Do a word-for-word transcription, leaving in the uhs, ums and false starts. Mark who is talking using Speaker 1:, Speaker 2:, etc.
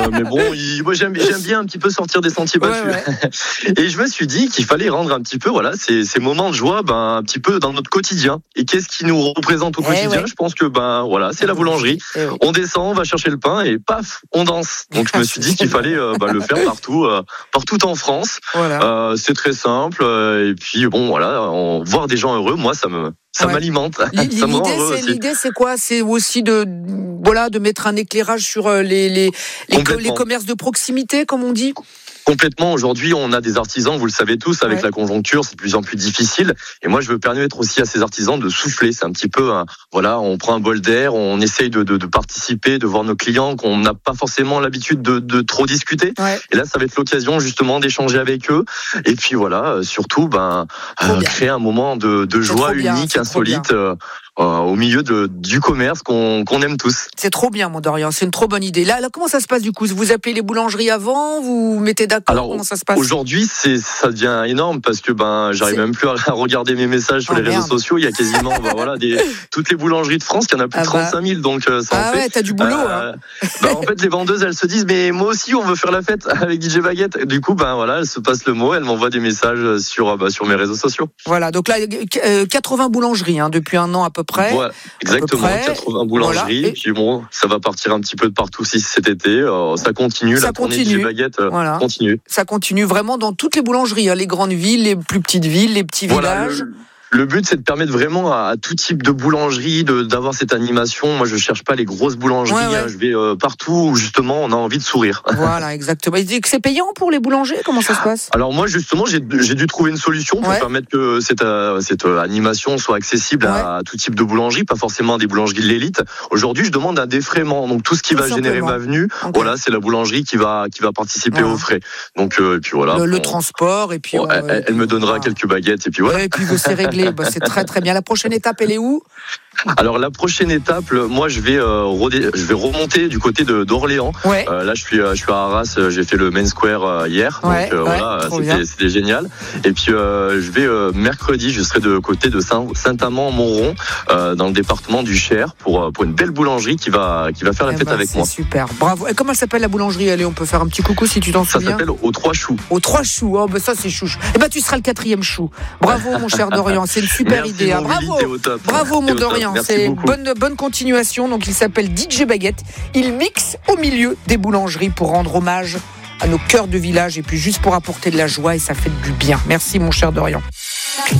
Speaker 1: euh, mais bon, il, moi j'aime, j'aime bien un petit peu sortir des sentiers battus. Ouais, ouais. Et je me suis dit qu'il fallait rendre un petit peu, voilà, ces, ces moments de joie, ben un petit peu dans notre quotidien. Et qu'est-ce qui nous représente au eh quotidien? Ouais. Je pense que ben voilà, c'est la boulangerie. Eh oui. On descend, on va chercher le pain et paf, on danse. Donc je me suis dit qu'il fallait euh, ben, le faire partout, euh, partout en France. Voilà. Euh, c'est très simple. Euh, et puis bon, voilà, on, voir des gens heureux, moi ça me Ça ouais. m'alimente.
Speaker 2: L'idée,
Speaker 1: ça me
Speaker 2: c'est, l'idée, c'est quoi? C'est aussi de, voilà, de mettre un éclairage sur les, les, les, co- les commerces de proximité, comme on dit.
Speaker 1: Complètement. Aujourd'hui, on a des artisans, vous le savez tous, avec ouais. la conjoncture, c'est de plus en plus difficile. Et moi, je veux permettre aussi à ces artisans de souffler. C'est un petit peu, un, voilà, on prend un bol d'air, on essaye de, de, de participer, de voir nos clients qu'on n'a pas forcément l'habitude de, de trop discuter. Ouais. Et là, ça va être l'occasion justement d'échanger avec eux. Et puis voilà, surtout, ben, euh, créer un moment de, de joie unique, bien, insolite. Euh, Euh, au milieu de, du commerce qu'on, qu'on aime tous.
Speaker 2: C'est trop bien, mon Dorian, c'est une trop bonne idée. Là, là, comment ça se passe du coup? Vous appelez les boulangeries avant, vous vous mettez d'accord? Alors, comment ça se passe?
Speaker 1: Aujourd'hui, c'est, ça devient énorme parce que ben, j'arrive c'est... même plus à regarder mes messages sur oh, les merde. réseaux sociaux. Il y a quasiment ben, voilà, des, toutes les boulangeries de France, il y en a plus de ah bah. trente-cinq mille. Donc, euh, ça
Speaker 2: ah
Speaker 1: en fait,
Speaker 2: ouais, t'as du boulot. Euh, hein.
Speaker 1: ben, en fait, les vendeuses, elles se disent, mais moi aussi, on veut faire la fête avec D J Baguette. Du coup, ben voilà, elles se passent le mot, elles m'envoient des messages sur, ben, sur mes réseaux sociaux.
Speaker 2: Voilà, donc là, quatre-vingts boulangeries hein, depuis un an à peu près.
Speaker 1: Ouais. Exactement, quatre-vingts boulangeries. Voilà. Et puis bon, ça va partir un petit peu de partout aussi cet été. Euh, ça continue, ça la tournée de Baguette euh, voilà. continue.
Speaker 2: Ça continue vraiment dans toutes les boulangeries, hein, les grandes villes, les plus petites villes, les petits voilà, villages.
Speaker 1: Le... Le but, c'est de permettre vraiment à, à tout type de boulangerie de, d'avoir cette animation. Moi, je cherche pas les grosses boulangeries. Ouais, ouais. Hein, je vais euh, partout où, justement, on a envie de sourire.
Speaker 2: Voilà, exactement. Et c'est payant pour les boulangers? Comment ça se passe?
Speaker 1: Alors moi, justement, j'ai, j'ai dû trouver une solution pour ouais. permettre que cette, euh, cette euh, animation soit accessible ouais. à, à tout type de boulangerie, pas forcément à des boulangeries de l'élite. Aujourd'hui, je demande un défraiement. Donc, tout ce qui tout va simplement. générer ma venue, okay. voilà, c'est la boulangerie qui va, qui va participer ouais. aux frais. Donc, euh, et puis voilà.
Speaker 2: Le, on, le transport, et puis...
Speaker 1: Bon, on, elle, elle, elle me donnera voilà. quelques baguettes, et puis voilà.
Speaker 2: Ouais, et puis c'est réglé. Bah, c'est très, très bien. La prochaine étape, elle est où?
Speaker 1: Alors la prochaine étape, moi je vais euh, rodé, je vais remonter du côté de d'Orléans. Ouais. Euh, là je suis je suis à Arras, j'ai fait le Main Square euh, hier, ouais, donc euh, ouais, voilà, c'était, c'était génial. Et puis euh, je vais euh, mercredi, je serai de côté de Saint, Saint-Amand-Montrond, euh, dans le département du Cher, pour pour une belle boulangerie qui va qui va faire la eh fête ben, avec
Speaker 2: c'est
Speaker 1: moi.
Speaker 2: Super, bravo. Et comment s'appelle la boulangerie? Allez, on peut faire un petit coucou si tu t'en souviens.
Speaker 1: Ça s'appelle Aux Trois Choux.
Speaker 2: Aux Trois Choux, oh ben ça c'est chouche. Et ben tu seras le quatrième chou. Bravo mon cher Dorian, c'est une super
Speaker 1: Merci
Speaker 2: idée. Hein. Bravo, bravo mon Dorian, c'est bonne bonne continuation. Donc il s'appelle D J Baguette. Il mixe au milieu des boulangeries pour rendre hommage à nos cœurs de village et puis juste pour apporter de la joie et ça fait du bien. Merci mon cher Dorian.